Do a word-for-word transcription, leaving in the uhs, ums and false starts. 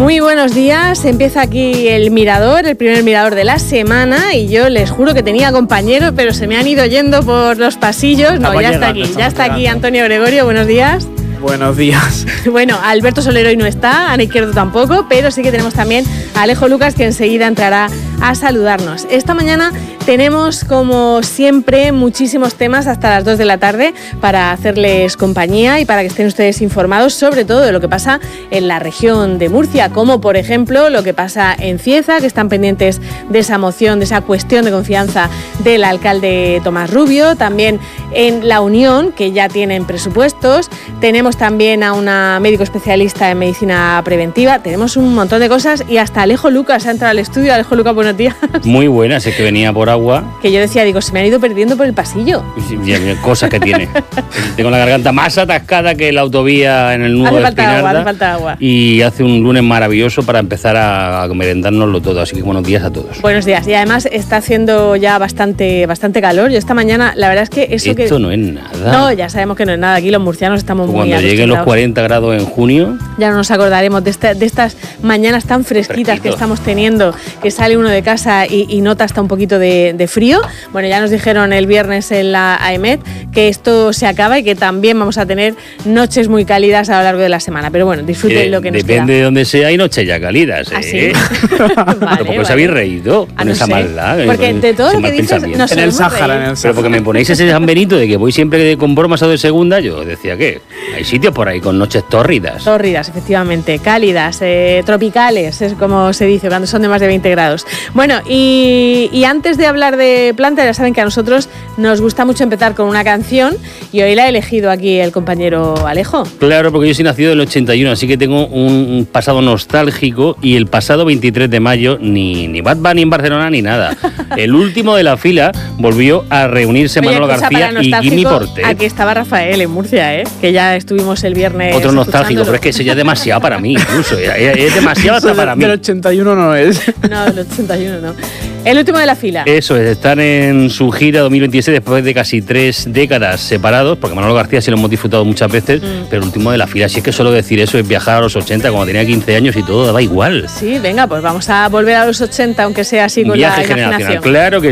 Muy buenos días, empieza aquí el Mirador, el primer Mirador de la semana y yo les juro que tenía compañeros, pero se me han ido yendo por los pasillos. No, ya está aquí, ya está aquí Antonio Gregorio, buenos días. Buenos días. Bueno, Alberto Soler hoy no está, Ana Izquierdo tampoco, pero sí que tenemos también a Alejo Lucas, que enseguida entrará a saludarnos. Esta mañana tenemos, como siempre, muchísimos temas hasta las dos de la tarde para hacerles compañía y para que estén ustedes informados sobre todo de lo que pasa en la región de Murcia, como por ejemplo lo que pasa en Cieza, que están pendientes de esa moción, de esa cuestión de confianza del alcalde Tomás Rubio, también en La Unión, que ya tienen presupuestos, tenemos también a una médico especialista en medicina preventiva, tenemos un montón de cosas y hasta Alejo Lucas ha entrado al estudio. Alejo Lucas, buenos días. Muy buenas, es que venía por agua. Que yo decía, digo, se me han ido perdiendo por el pasillo. Cosas que tiene. Tengo la garganta más atascada que la autovía en el nudo hace de falta Espinarda. agua, hace falta agua. Y hace un lunes maravilloso para empezar a, a merendárnoslo todo, así que buenos días a todos. Buenos días, y además está haciendo ya bastante, bastante calor. Yo esta mañana, la verdad es que eso Esto que... Esto no es nada. No, ya sabemos que no es nada, aquí los murcianos estamos muy Cuando lleguen los cuarenta grados en junio... Ya no nos acordaremos de, esta, de estas mañanas tan fresquitas Fresquito. que estamos teniendo, que sale uno de casa y, y nota hasta un poquito de, de frío. Bueno, ya nos dijeron el viernes en la A E M E T que esto se acaba y que también vamos a tener noches muy cálidas a lo largo de la semana. Pero bueno, disfruten eh, lo que nos Depende queda. de donde sea, hay noches ya cálidas, ¿eh? ¿Ah, sí? Vale, ¿Pero por qué os habéis reído con no esa sé. maldad? Porque de todo lo que dices nos en el Sáhara, en el Sáhara. Pero porque me ponéis ese San Benito de que voy siempre con bromas o de segunda, yo decía que hay sitios por ahí con noches tórridas. Tórridas, efectivamente, cálidas, eh, tropicales, es como se dice, cuando son de más de veinte grados. Bueno, y, y antes de hablar de plantas, ya saben que a nosotros nos gusta mucho empezar con una canción y hoy la ha elegido aquí el compañero Alejo. Claro, porque yo soy nacido del ochenta y uno, así que tengo un pasado nostálgico y el pasado veintitrés de mayo ni, ni Bad Bunny en Barcelona ni nada. El último de la fila volvió a reunirse Oye, Manolo García y Jimmy Portet. Aquí estaba Rafael en Murcia, ¿eh? Que ya estuvimos el viernes. Otro nostálgico, pero es que ese ya es demasiado para mí, incluso. Es demasiado hasta para mí. Del ochenta y uno no es. No, del ochenta y uno no. El último de la fila. Eso es, están en su gira dos mil veintiséis después de casi tres décadas separados, porque Manolo García sí lo hemos disfrutado muchas veces, mm. pero el último de la fila, si es que solo decir eso es viajar a los ochenta cuando tenía quince años y todo daba igual. Sí, venga, pues vamos a volver a los ochenta, aunque sea así con Viaje la imaginación. generacional, claro que